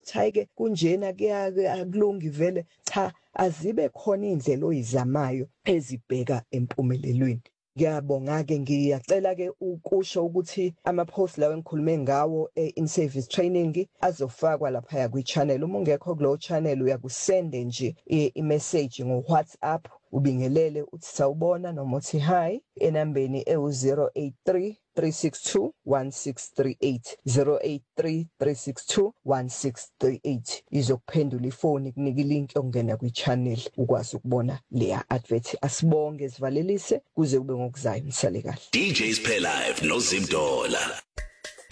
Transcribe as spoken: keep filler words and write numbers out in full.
ukuthi hayi-ke kunjena akulungi vele, cha, azibe khona iy'ndlela oyizamayo ezibheka empumelelweni. Ngiyabonga-ke, ngiyacela-ke ukusho ukuthi ama-post lawa engikhulume ngawo e-in-service training azofakwa laphaya kwi-channel. Uma ungekho kulowo channel uyakusende nje i-message ngo-WhatsApp, ubingelele uthi sawubona noma uthi hi enambeni ewu zero eight three, three six two, one six three eight, zero eight three, three six two, one six three eight. Izokuphendula ifoni kunika ilink yokungena kwi-channel ukwazi ukubona leya advert. Asibonge sivalelise kuze kube ngokuzayo, nisale kahle. D Js Play Live no Zimdola.